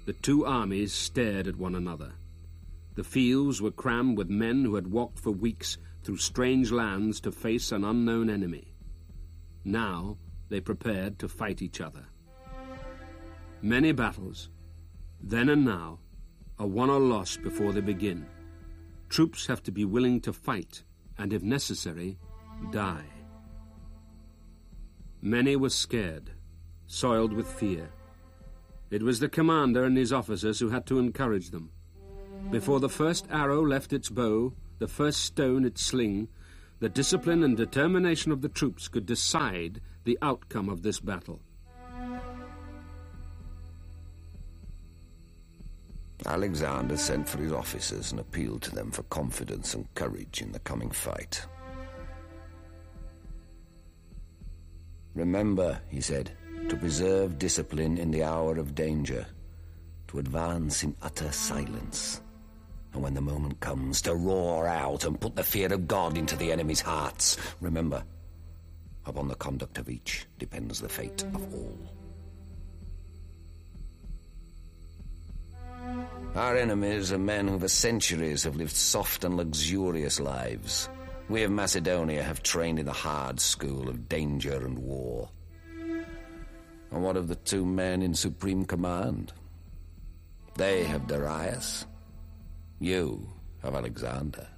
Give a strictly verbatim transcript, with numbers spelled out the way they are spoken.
The two armies stared at one another. The fields were crammed with men who had walked for weeks through strange lands to face an unknown enemy. Now they prepared to fight each other. Many battles, then and now, are won or lost before they begin. Troops have to be willing to fight, and if necessary, die. Many were scared, soiled with fear. It was the commander and his officers who had to encourage them. Before the first arrow left its bow, the first stone its sling, the discipline and determination of the troops could decide the outcome of this battle. Alexander sent for his officers and appealed to them for confidence and courage in the coming fight. "Remember," he said, "to preserve discipline in the hour of danger, to advance in utter silence, and when the moment comes, to roar out and put the fear of God into the enemy's hearts. Remember, upon the conduct of each depends the fate of all." Our enemies are men who for centuries have lived soft and luxurious lives. We of Macedonia have trained in the hard school of danger and war. And what of the two men in supreme command? They have Darius. You have Alexander.